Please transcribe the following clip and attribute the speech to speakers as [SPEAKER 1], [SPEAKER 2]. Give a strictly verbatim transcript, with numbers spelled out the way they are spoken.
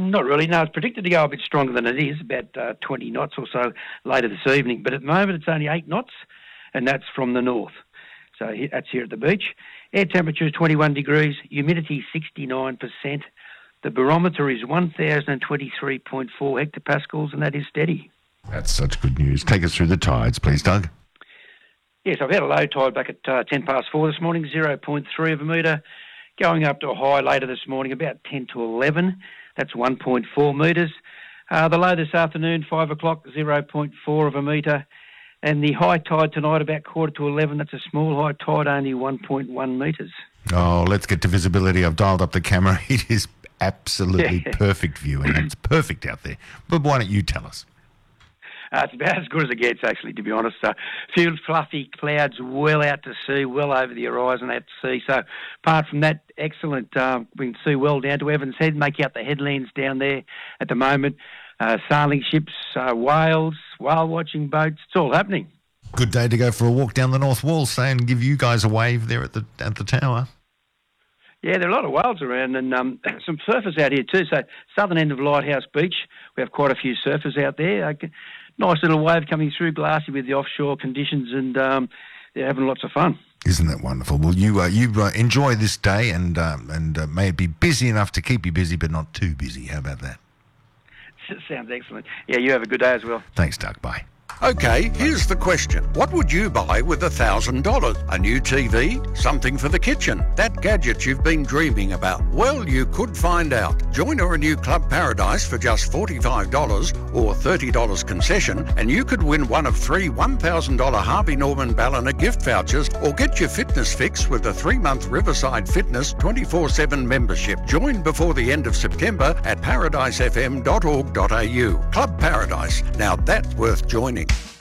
[SPEAKER 1] Um, not really. No, it's predicted to go a bit stronger than it is, about uh, twenty knots or so later this evening. But at the moment, it's only eight knots, and that's from the north. So he- that's here at the beach. Air temperature is twenty-one degrees, humidity sixty-nine percent. The barometer is one thousand twenty-three point four hectopascals, and that is steady.
[SPEAKER 2] That's such good news. Take us through the tides, please, Doug.
[SPEAKER 1] Yes, I've had a low tide back at uh, ten past four this morning, zero point three of a metre. Going up to a high later this morning, about ten to eleven. That's one point four metres. Uh, the low this afternoon, five o'clock, zero point four of a metre. And the high tide tonight, about quarter to eleven. That's a small high tide, only one point one metres.
[SPEAKER 2] Oh, let's get to visibility. I've dialed up the camera. It is absolutely
[SPEAKER 1] Yeah.
[SPEAKER 2] perfect viewing. It's perfect out there. But why don't you tell us?
[SPEAKER 1] Uh, it's about as good as it gets, actually, to be honest. A uh, few fluffy clouds well out to sea, well over the horizon out to sea. So apart from that, excellent. Uh, we can see well down to Evans Head, make out the headlands down there at the moment. Uh, sailing ships, uh, whales, whale-watching boats, it's all happening.
[SPEAKER 2] Good day to go for a walk down the North Wall, say, and give you guys a wave there at the at the tower.
[SPEAKER 1] Yeah, there are a lot of whales around and um, some surfers out here too. So southern end of Lighthouse Beach, we have quite a few surfers out there. Uh, nice little wave coming through, glassy with the offshore conditions, and um, they're having lots of fun.
[SPEAKER 2] Isn't that wonderful? Well, you uh, you uh, enjoy this day, and um, and uh, may it be busy enough to keep you busy, but not too busy. How about that?
[SPEAKER 1] Sounds excellent. Yeah, you have a good day as well.
[SPEAKER 2] Thanks, Doug. Bye.
[SPEAKER 3] Okay, here's the question. What would you buy with one thousand dollars? A new T V? Something for the kitchen? That gadget you've been dreaming about? Well, you could find out. Join or renew Club Paradise for just forty-five dollars or thirty dollars concession, and you could win one of three one thousand dollars Harvey Norman Ballina gift vouchers, or get your fitness fix with a three-month Riverside Fitness twenty-four seven membership. Join before the end of September at paradise f m dot org dot a u. Club Paradise. Now that's worth joining.